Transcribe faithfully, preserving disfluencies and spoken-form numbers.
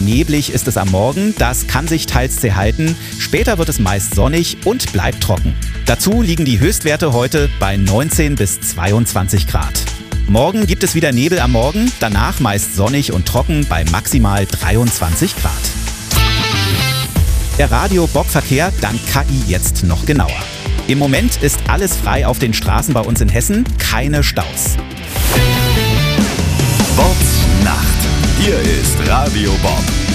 Neblig ist es am Morgen, das kann sich teils zäh halten. Später wird es meist sonnig und bleibt trocken. Dazu liegen die Höchstwerte heute bei neunzehn bis zweiundzwanzig Grad. Morgen gibt es wieder Nebel am Morgen, danach meist sonnig und trocken bei maximal dreiundzwanzig Grad. Der Radio-Bob-Verkehr dank K I jetzt noch genauer. Im Moment ist alles frei auf den Straßen bei uns in Hessen, keine Staus. Bobs Nacht. Hier ist Radio Bob.